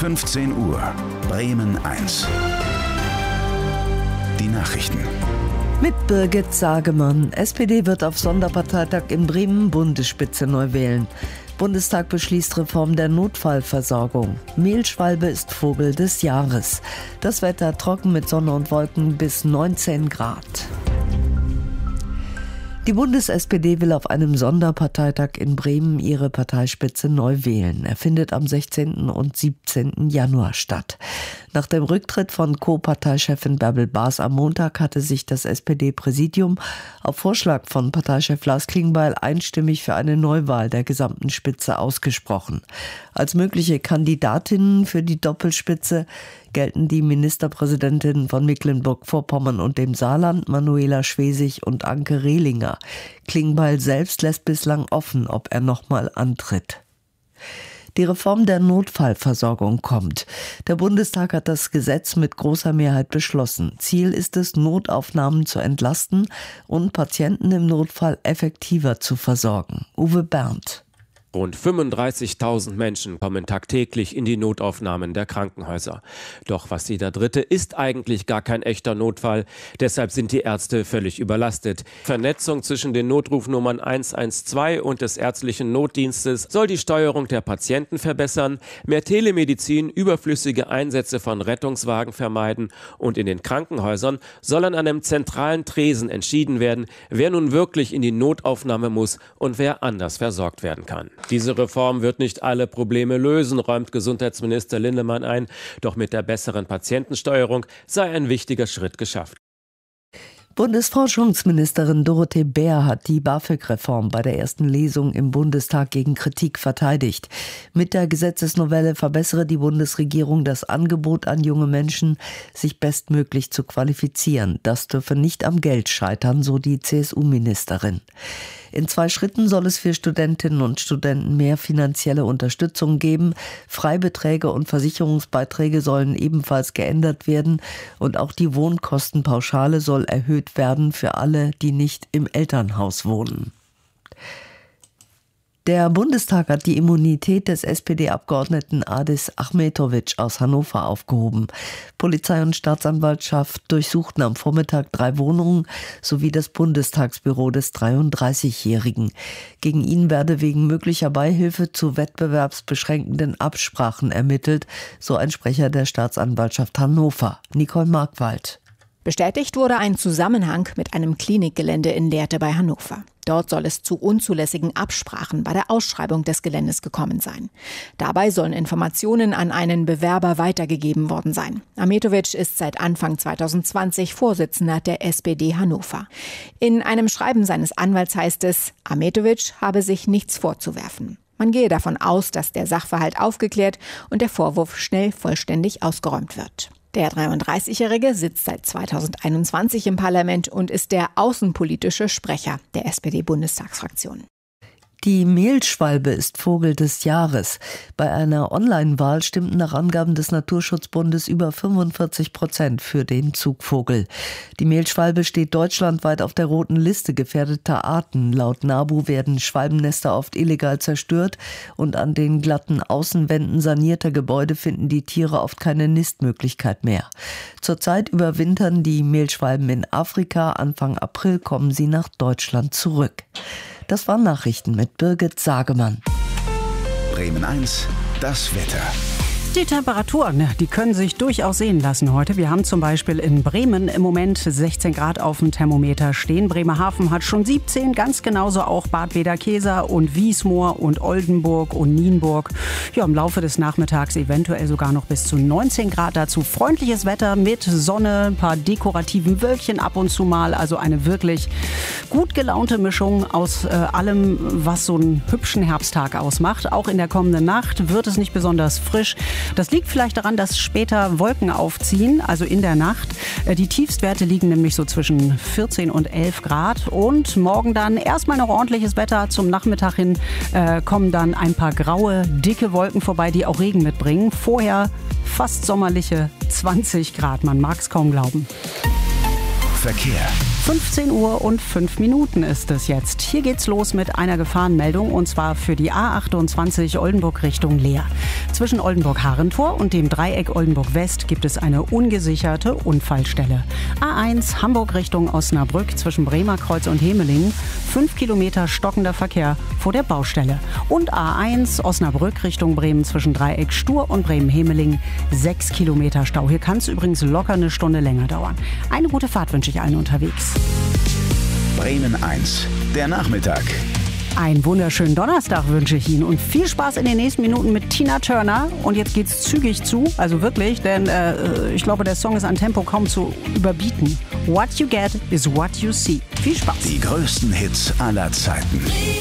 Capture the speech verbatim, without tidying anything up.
fünfzehn Uhr, Bremen eins. Die Nachrichten. Mit Birgit Sagemann. S P D wird auf Sonderparteitag in Bremen Bundesspitze neu wählen. Bundestag beschließt Reform der Notfallversorgung. Mehlschwalbe ist Vogel des Jahres. Das Wetter trocken mit Sonne und Wolken bis neunzehn Grad. Die Bundes-S P D will auf einem Sonderparteitag in Bremen ihre Parteispitze neu wählen. Er findet am sechzehnten und siebzehnten Januar statt. Nach dem Rücktritt von Co-Parteichefin Bärbel Baas am Montag hatte sich das S P D-Präsidium auf Vorschlag von Parteichef Lars Klingbeil einstimmig für eine Neuwahl der gesamten Spitze ausgesprochen. Als mögliche Kandidatinnen für die Doppelspitze gelten die Ministerpräsidentinnen von Mecklenburg-Vorpommern und dem Saarland, Manuela Schwesig und Anke Rehlinger. Klingbeil selbst lässt bislang offen, ob er nochmal antritt. Die Reform der Notfallversorgung kommt. Der Bundestag hat das Gesetz mit großer Mehrheit beschlossen. Ziel ist es, Notaufnahmen zu entlasten und Patienten im Notfall effektiver zu versorgen. Uwe Berndt. Rund fünfunddreißigtausend Menschen kommen tagtäglich in die Notaufnahmen der Krankenhäuser. Doch was jeder Dritte ist eigentlich gar kein echter Notfall. Deshalb sind die Ärzte völlig überlastet. Vernetzung zwischen den Notrufnummern eins eins zwei und des ärztlichen Notdienstes soll die Steuerung der Patienten verbessern, mehr Telemedizin, überflüssige Einsätze von Rettungswagen vermeiden und in den Krankenhäusern soll an einem zentralen Tresen entschieden werden, wer nun wirklich in die Notaufnahme muss und wer anders versorgt werden kann. Diese Reform wird nicht alle Probleme lösen, räumt Gesundheitsminister Lindemann ein. Doch mit der besseren Patientensteuerung sei ein wichtiger Schritt geschafft. Bundesforschungsministerin Dorothee Bär hat die BAföG-Reform bei der ersten Lesung im Bundestag gegen Kritik verteidigt. Mit der Gesetzesnovelle verbessere die Bundesregierung das Angebot an junge Menschen, sich bestmöglich zu qualifizieren. Das dürfe nicht am Geld scheitern, so die C S U-Ministerin. In zwei Schritten soll es für Studentinnen und Studenten mehr finanzielle Unterstützung geben. Freibeträge und Versicherungsbeiträge sollen ebenfalls geändert werden und auch die Wohnkostenpauschale soll erhöht werden für alle, die nicht im Elternhaus wohnen. Der Bundestag hat die Immunität des S P D-Abgeordneten Adis Ahmetović aus Hannover aufgehoben. Polizei und Staatsanwaltschaft durchsuchten am Vormittag drei Wohnungen sowie das Bundestagsbüro des dreiunddreißigjährigen. Gegen ihn werde wegen möglicher Beihilfe zu wettbewerbsbeschränkenden Absprachen ermittelt, so ein Sprecher der Staatsanwaltschaft Hannover. Nicole Markwald. Bestätigt wurde ein Zusammenhang mit einem Klinikgelände in Lehrte bei Hannover. Dort soll es zu unzulässigen Absprachen bei der Ausschreibung des Geländes gekommen sein. Dabei sollen Informationen an einen Bewerber weitergegeben worden sein. Ahmetović ist seit Anfang zweitausendzwanzig Vorsitzender der S P D Hannover. In einem Schreiben seines Anwalts heißt es, Ahmetović habe sich nichts vorzuwerfen. Man gehe davon aus, dass der Sachverhalt aufgeklärt und der Vorwurf schnell vollständig ausgeräumt wird. Der dreiunddreißigjährige sitzt seit zweitausendeinundzwanzig im Parlament und ist der außenpolitische Sprecher der S P D-Bundestagsfraktion. Die Mehlschwalbe ist Vogel des Jahres. Bei einer Online-Wahl stimmten nach Angaben des Naturschutzbundes über fünfundvierzig Prozent für den Zugvogel. Die Mehlschwalbe steht deutschlandweit auf der roten Liste gefährdeter Arten. Laut NABU werden Schwalbennester oft illegal zerstört und an den glatten Außenwänden sanierter Gebäude finden die Tiere oft keine Nistmöglichkeit mehr. Zurzeit überwintern die Mehlschwalben in Afrika. Anfang April kommen sie nach Deutschland zurück. Das waren Nachrichten mit Birgit Sagemann. Bremen eins, das Wetter. Die Temperaturen, die können sich durchaus sehen lassen heute. Wir haben zum Beispiel in Bremen im Moment sechzehn Grad auf dem Thermometer stehen. Bremerhaven hat schon siebzehn, ganz genauso auch Bad Bederkesa und Wiesmoor und Oldenburg und Nienburg. Ja, im Laufe des Nachmittags eventuell sogar noch bis zu neunzehn Grad. Dazu freundliches Wetter mit Sonne, ein paar dekorativen Wölkchen ab und zu mal. Also eine wirklich gut gelaunte Mischung aus äh, allem, was so einen hübschen Herbsttag ausmacht. Auch in der kommenden Nacht wird es nicht besonders frisch. Das liegt vielleicht daran, dass später Wolken aufziehen, also in der Nacht. Die Tiefstwerte liegen nämlich so zwischen vierzehn und elf Grad. Und morgen dann erstmal noch ordentliches Wetter. Zum Nachmittag hin äh, kommen dann ein paar graue, dicke Wolken vorbei, die auch Regen mitbringen. Vorher fast sommerliche zwanzig Grad. Man mag es kaum glauben. Verkehr. fünfzehn Uhr und fünf Minuten ist es jetzt. Hier geht's los mit einer Gefahrenmeldung und zwar für die A achtundzwanzig Oldenburg Richtung Leer. Zwischen Oldenburg-Harentor und dem Dreieck Oldenburg-West gibt es eine ungesicherte Unfallstelle. A eins Hamburg Richtung Osnabrück zwischen Bremerkreuz und Hemelingen. Fünf Kilometer stockender Verkehr vor der Baustelle. Und A eins Osnabrück Richtung Bremen zwischen Dreieck Stur und Bremen-Hemelingen. Sechs Kilometer Stau. Hier kann es übrigens locker eine Stunde länger dauern. Eine gute Fahrt wünsche ich allen unterwegs. Bremen eins, der Nachmittag. Einen wunderschönen Donnerstag wünsche ich Ihnen und viel Spaß in den nächsten Minuten mit Tina Turner. Und jetzt geht's zügig zu, also wirklich, denn äh, ich glaube, der Song ist an Tempo kaum zu überbieten. What you get is what you see. Viel Spaß. Die größten Hits aller Zeiten.